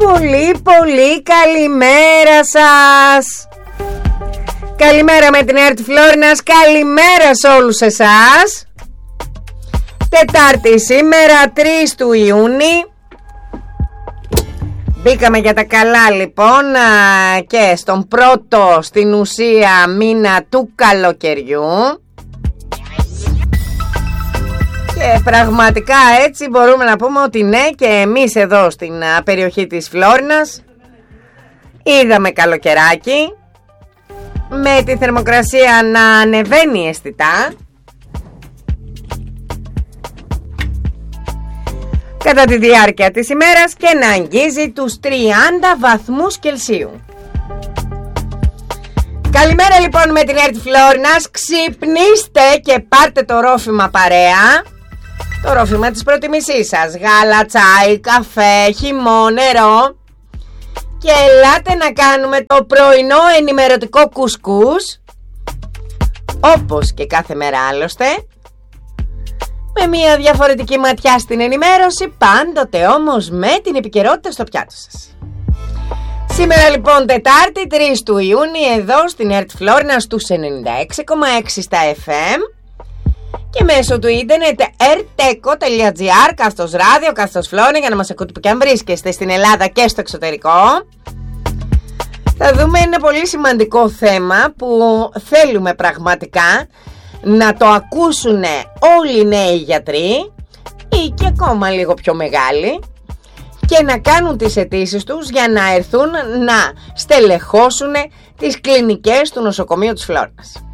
Πολύ καλημέρα σας. Καλημέρα με την ΕΡΤ Φλόρινας. Καλημέρα σε όλους εσάς. Τετάρτη σήμερα, 3 του Ιούνιου. Μπήκαμε για τα καλά λοιπόν και στον πρώτο στην ουσία μήνα του καλοκαιριού. Και πραγματικά έτσι μπορούμε να πούμε ότι ναι, και εμείς εδώ στην περιοχή της Φλόρινας είδαμε καλοκαιράκι, με τη θερμοκρασία να ανεβαίνει αισθητά κατά τη διάρκεια της ημέρας και να αγγίζει τους 30 βαθμούς Κελσίου. Καλημέρα λοιπόν με την ΕΡΤ Φλόρινας. Ξυπνήστε και πάρτε το ρόφημα παρέα. Το ρόφημα της προτιμήσής σας. Γάλα, τσάι, καφέ, χυμό, νερό. Και ελάτε να κάνουμε το πρωινό ενημερωτικό κουσκούς, όπως και κάθε μέρα άλλωστε, με μια διαφορετική ματιά στην ενημέρωση, πάντοτε όμως με την επικαιρότητα στο πιάτο σας. Σήμερα λοιπόν Τετάρτη 3 του Ιούνιου εδώ στην ΕΡΤ Φλόρινα στους 96,6 στα FM και μέσω του ίντερνετ rteco.gr / ράδιο / Φλόρινα, για να μας ακούτε που και αν βρίσκεστε στην Ελλάδα και στο εξωτερικό. Θα δούμε ένα πολύ σημαντικό θέμα που θέλουμε πραγματικά να το ακούσουν όλοι οι νέοι γιατροί ή και ακόμα λίγο πιο μεγάλοι και να κάνουν τις αιτήσεις τους για να έρθουν να στελεχώσουν τις κλινικές του νοσοκομείου της Φλόρινας.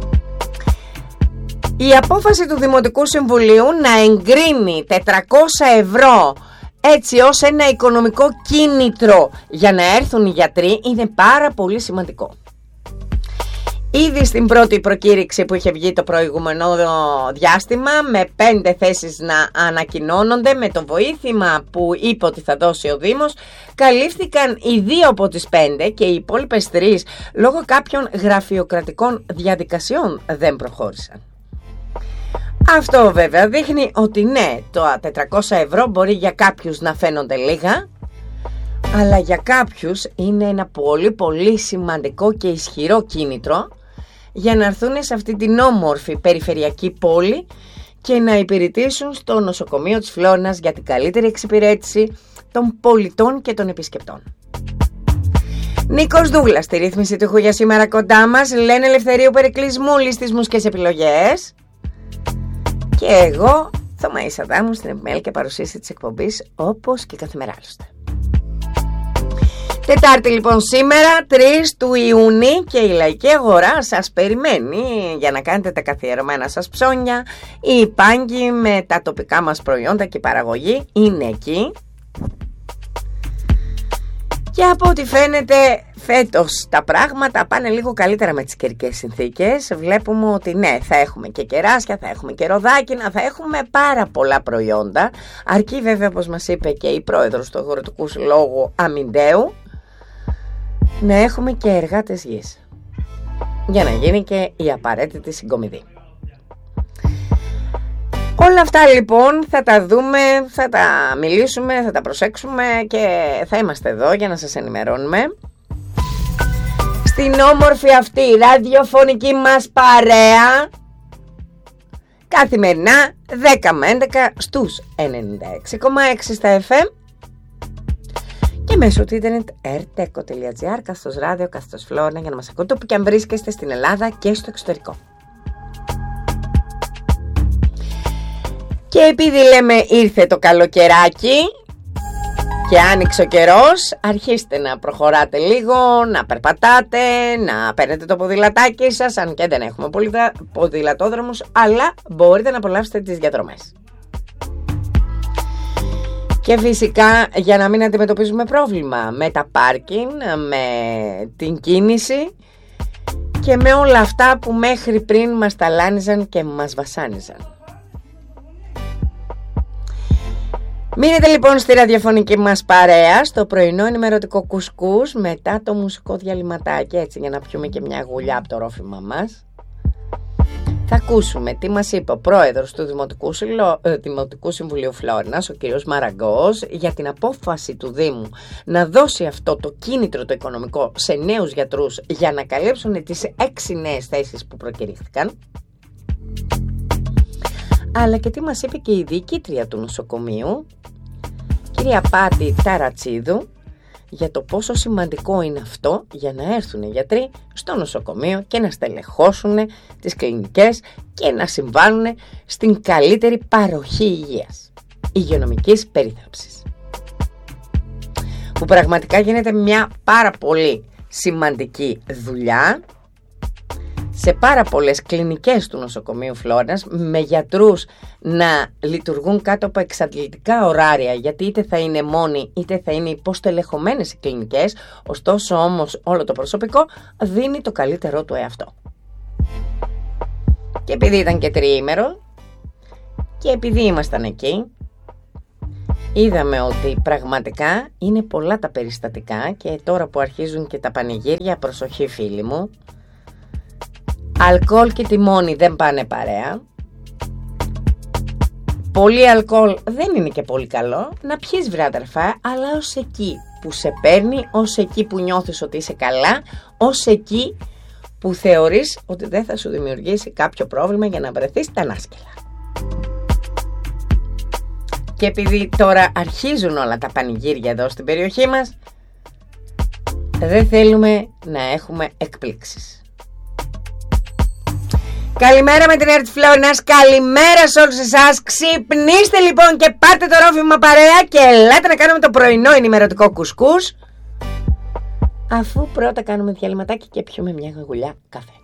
Η απόφαση του Δημοτικού Συμβουλίου να εγκρίνει 400 ευρώ έτσι ως ένα οικονομικό κίνητρο για να έρθουν οι γιατροί είναι πάρα πολύ σημαντικό. Ήδη στην πρώτη προκήρυξη που είχε βγει το προηγούμενο διάστημα, με 5 θέσεις να ανακοινώνονται, με το βοήθημα που είπε ότι θα δώσει ο Δήμος, καλύφθηκαν οι 2 από τις 5 και οι υπόλοιπες 3 λόγω κάποιων γραφειοκρατικών διαδικασιών δεν προχώρησαν. Αυτό βέβαια δείχνει ότι ναι, τα 400 ευρώ μπορεί για κάποιους να φαίνονται λίγα, αλλά για κάποιους είναι ένα πολύ σημαντικό και ισχυρό κίνητρο για να έρθουν σε αυτή την όμορφη περιφερειακή πόλη και να υπηρετήσουν στο νοσοκομείο της Φλόρινας για την καλύτερη εξυπηρέτηση των πολιτών και των επισκεπτών. Νίκος Δούγλας στη ρύθμιση του ήχου για σήμερα κοντά μας. Λένε Ελευθερίου Περικλεισμού στις μουσικές επιλογές. Και εγώ, Θωμαΐς Αδάμου, στην επιμέλεια και παρουσίαση της εκπομπής, όπως και κάθε μέρα άλλωστε. Τετάρτη λοιπόν σήμερα, 3 του Ιούνιου, και η λαϊκή αγορά σας περιμένει για να κάνετε τα καθιερωμένα σας ψώνια. Οι πάγκοι με τα τοπικά μας προϊόντα και η παραγωγή είναι εκεί. Και από ό,τι φαίνεται φέτος τα πράγματα πάνε λίγο καλύτερα με τις καιρικές συνθήκες. Βλέπουμε ότι ναι, θα έχουμε και κεράσια, θα έχουμε και ροδάκινα, θα έχουμε πάρα πολλά προϊόντα. Αρκεί βέβαια, όπως μας είπε και η πρόεδρος του Αγροτικού Συλλόγου Αμυντέου, να έχουμε και εργάτες γης για να γίνει και η απαραίτητη συγκομιδή. Όλα αυτά λοιπόν θα τα δούμε, θα τα μιλήσουμε, θα τα προσέξουμε και θα είμαστε εδώ για να σας ενημερώνουμε στην όμορφη αυτή ραδιοφωνική μας παρέα καθημερινά 10 με 11 στους 96,6 στα FM και μέσω του ίντερνετ rteco.gr / ράδιο / Φλόρινα, για να μας ακούτε όπου και αν βρίσκεστε στην Ελλάδα και στο εξωτερικό. Και επειδή λέμε ήρθε το καλοκαιράκι και άνοιξε ο καιρός, αρχίστε να προχωράτε λίγο, να περπατάτε, να παίρνετε το ποδηλατάκι σας, αν και δεν έχουμε ποδηλατόδρομους, αλλά μπορείτε να απολαύσετε τις διαδρομές. Και φυσικά για να μην αντιμετωπίζουμε πρόβλημα με τα πάρκινγκ, με την κίνηση και με όλα αυτά που μέχρι πριν μας ταλάνιζαν και μας βασάνιζαν. Μείνετε λοιπόν στη ραδιοφωνική μας παρέα, στο πρωινό ενημερωτικό κουσκούς, μετά το μουσικό διαλυματάκι, έτσι για να πιούμε και μια γουλιά από το ρόφημα μας. Θα ακούσουμε τι μας είπε ο πρόεδρος του Δημοτικού Συμβουλίου Φλόρινας, ο κ. Μαραγκός, για την απόφαση του Δήμου να δώσει αυτό το κίνητρο το οικονομικό σε νέους γιατρούς για να καλύψουν τις 6 νέες θέσεις που προκηρύχθηκαν. Αλλά και τι μας είπε και η διοικήτρια του νοσοκομείου, κυρία Πάτη Ταρατσίδου, για το πόσο σημαντικό είναι αυτό για να έρθουν οι γιατροί στο νοσοκομείο και να στελεχώσουν τις κλινικές και να συμβάλλουν στην καλύτερη παροχή υγείας, υγειονομικής περίθαλψης. Που πραγματικά γίνεται μια πάρα πολύ σημαντική δουλειά σε πάρα πολλές κλινικές του νοσοκομείου Φλόρινας, με γιατρούς να λειτουργούν κάτω από εξαντλητικά ωράρια, γιατί είτε θα είναι μόνοι είτε θα είναι υποστελεχωμένες οι κλινικές, ωστόσο όμως όλο το προσωπικό δίνει το καλύτερό του εαυτό. Και επειδή ήταν και τριήμερο και επειδή ήμασταν εκεί, είδαμε ότι πραγματικά είναι πολλά τα περιστατικά, και τώρα που αρχίζουν και τα πανηγύρια, προσοχή φίλοι μου, αλκοόλ και τιμόνι δεν πάνε παρέα. Πολύ αλκοόλ δεν είναι και πολύ καλό. Να πιείς, βρε αδερφά, αλλά ως εκεί που σε παίρνει, ως εκεί που νιώθεις ότι είσαι καλά, ως εκεί που θεωρείς ότι δεν θα σου δημιουργήσει κάποιο πρόβλημα για να βρεθείς τα ανάσκελα. Και επειδή τώρα αρχίζουν όλα τα πανηγύρια εδώ στην περιοχή μας, δεν θέλουμε να έχουμε εκπλήξεις. Καλημέρα με την αίρτη Φλόρινας, καλημέρα σε όλους εσάς. Ξυπνήστε λοιπόν και πάρτε το ρόφημα παρέα και ελάτε να κάνουμε το πρωινό ενημερωτικό κουσκούς, αφού πρώτα κάνουμε διαλυματάκι και πιούμε μια γαγουλιά καφέ.